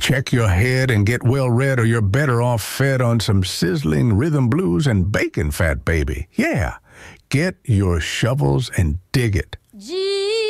check your head and get well read, or you're better off fed on some sizzling rhythm blues and bacon fat, baby. Yeah, get your shovels and dig it.